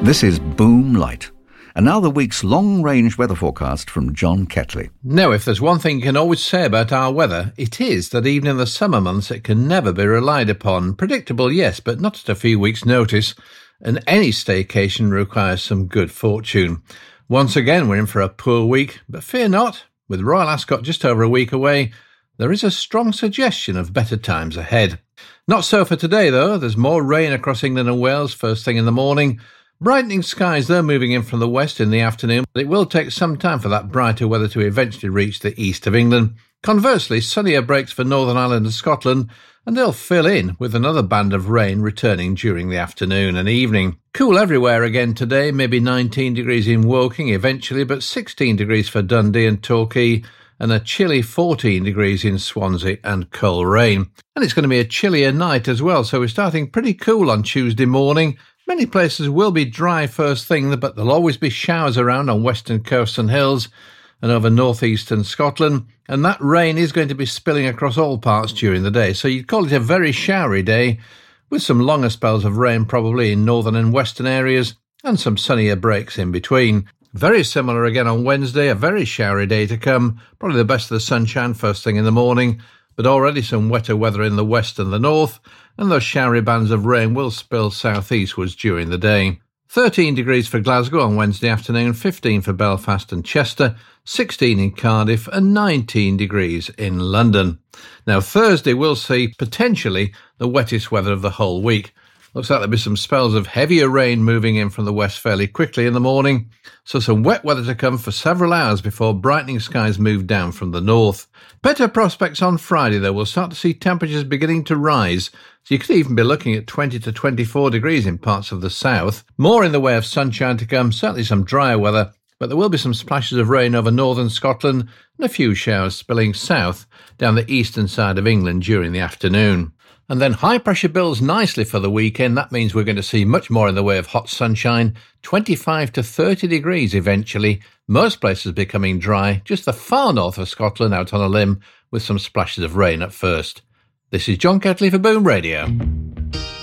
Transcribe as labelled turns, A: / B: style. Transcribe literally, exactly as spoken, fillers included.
A: This is Boom Light. And now the week's long-range weather forecast from John Ketley.
B: Now, if there's one thing you can always say about our weather, it is that even in the summer months it can never be relied upon. Predictable, yes, but not at a few weeks' notice. And any staycation requires some good fortune. Once again, we're in for a poor week, but fear not. With Royal Ascot just over a week away, there is a strong suggestion of better times ahead. Not so for today, though. There's more rain across England and Wales first thing in the morning. Brightening skies, though, moving in from the west in the afternoon, but it will take some time for that brighter weather to eventually reach the east of England. Conversely, sunnier breaks for Northern Ireland and Scotland, and they'll fill in with another band of rain returning during the afternoon and evening. Cool everywhere again today, maybe nineteen degrees in Woking eventually, but sixteen degrees for Dundee and Torquay, and a chilly fourteen degrees in Swansea and Coleraine. And it's going to be a chillier night as well, so we're starting pretty cool on Tuesday morning. Many places will be dry first thing, but there'll always be showers around on western coasts and hills and over northeastern Scotland, and that rain is going to be spilling across all parts during the day, so you'd call it a very showery day, with some longer spells of rain probably in northern and western areas, and some sunnier breaks in between. Very similar again on Wednesday, a very showery day to come, probably the best of the sunshine first thing in the morning, but already some wetter weather in the west and the north, and those showery bands of rain will spill southeastwards during the day. thirteen degrees for Glasgow on Wednesday afternoon, fifteen for Belfast and Chester, sixteen in Cardiff and nineteen degrees in London. Now Thursday will see potentially the wettest weather of the whole week. Looks like there'll be some spells of heavier rain moving in from the west fairly quickly in the morning, so some wet weather to come for several hours before brightening skies move down from the north. Better prospects on Friday, though. We'll start to see temperatures beginning to rise, so you could even be looking at twenty to twenty-four degrees in parts of the south. More in the way of sunshine to come, certainly some drier weather, but there will be some splashes of rain over northern Scotland and a few showers spilling south down the eastern side of England during the afternoon. And then high pressure builds nicely for the weekend. That means we're going to see much more in the way of hot sunshine, twenty-five to thirty degrees eventually. Most places becoming dry, just the far north of Scotland out on a limb with some splashes of rain at first. This is John Ketley for Boom Radio.